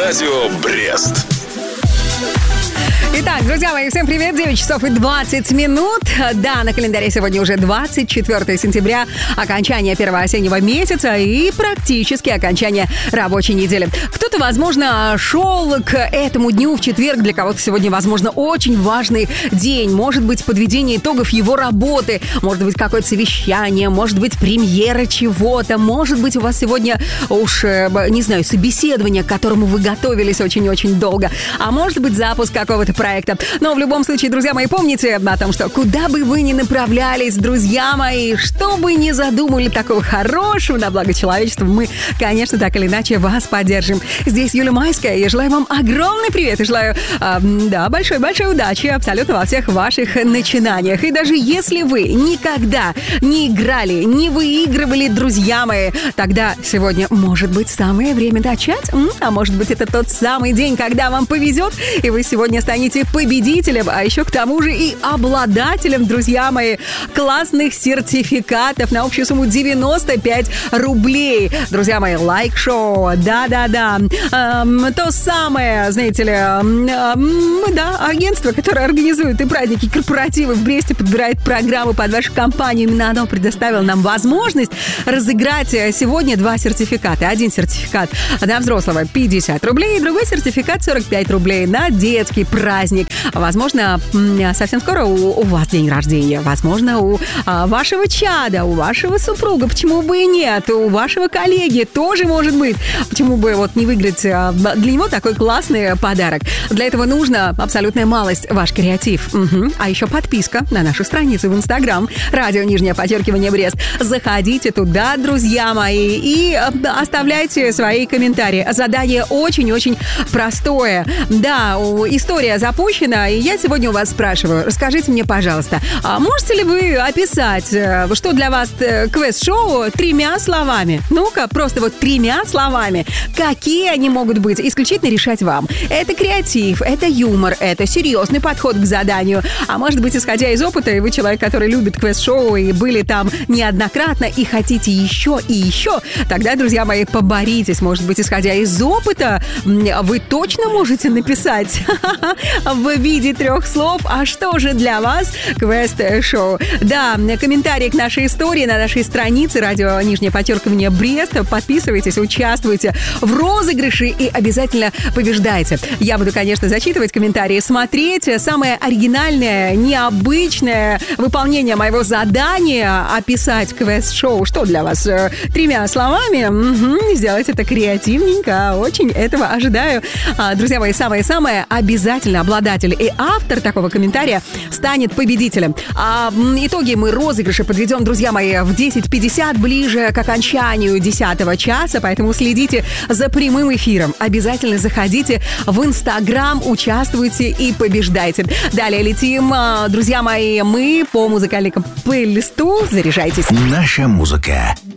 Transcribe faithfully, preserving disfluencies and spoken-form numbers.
Радио Брест. Итак, друзья мои, всем привет, девять часов и двадцать минут. Да, на календаре сегодня уже двадцать четвёртое сентября, окончание первого осеннего месяца и практически окончание рабочей недели. Кто-то, возможно, шел к этому дню в четверг, для кого-то сегодня, возможно, очень важный день. Может быть, подведение итогов его работы, может быть, какое-то совещание, может быть, премьера чего-то, может быть, у вас сегодня уж, не знаю, собеседование, к которому вы готовились очень-очень долго, а может быть, запуск какого-то проекта. Но в любом случае, друзья мои, помните о том, что куда бы вы ни направлялись, друзья мои, что бы ни задумали такого хорошего на благо человечества, мы, конечно, так или иначе вас поддержим. Здесь Юля Майская. Я желаю вам огромный привет и желаю, э, да, большой-большой удачи абсолютно во всех ваших начинаниях. И даже если вы никогда не играли, не выигрывали, друзья мои, тогда сегодня может быть самое время начать. А может быть, это тот самый день, когда вам повезет, и вы сегодня станете победителем, а еще к тому же и обладателем, друзья мои, классных сертификатов на общую сумму девяносто пять рублей. Друзья мои, лайк-шоу, да-да-да. Эм, то самое, знаете ли, эм, да, агентство, которое организует и праздники, и корпоративы в Бресте, подбирает программы под вашу компанию. Именно оно предоставило нам возможность разыграть сегодня два сертификата. Один сертификат на взрослого пятьдесят рублей, и другой сертификат сорок пять рублей на детский праздник. Возможно, совсем скоро у, у вас день рождения. Возможно, у а, вашего чада, у вашего супруга. Почему бы и нет? У вашего коллеги тоже может быть. Почему бы вот не выиграть а, для него такой классный подарок? Для этого нужно абсолютная малость, ваш креатив. Угу. А еще подписка на нашу страницу в Инстаграм. Радио Нижнее Подчеркивание Брест. Заходите туда, друзья мои, и оставляйте свои комментарии. Задание очень-очень простое. Да, история запущена, и я сегодня у вас спрашиваю, расскажите мне, пожалуйста, а можете ли вы описать, что для вас квест-шоу тремя словами? Ну-ка, просто вот тремя словами. Какие они могут быть? Исключительно решать вам. Это креатив, это юмор, это серьезный подход к заданию. А может быть, исходя из опыта, и вы человек, который любит квест-шоу, и были там неоднократно, и хотите еще и еще, тогда, друзья мои, поборитесь. Может быть, исходя из опыта, вы точно можете написать в виде трех слов. А что же для вас квест-шоу? Да, комментарии к нашей истории на нашей странице радио Нижнее Подчеркивание Брест. Подписывайтесь, участвуйте в розыгрыше и обязательно побеждайте. Я буду, конечно, зачитывать комментарии, смотреть самое оригинальное, необычное выполнение моего задания, описать квест-шоу. Что для вас? Тремя словами? Угу, сделать это креативненько. Очень этого ожидаю. Друзья мои, самое-самое, обязательно обладатель и автор такого комментария станет победителем. А итоги мы розыгрыша подведем, друзья мои, в десять пятьдесят, ближе к окончанию десятого часа, поэтому следите за прямым эфиром. Обязательно заходите в Инстаграм, участвуйте и побеждайте. Далее летим, друзья мои, мы по музыкальному плейлисту. Заряжайтесь. Наша музыка.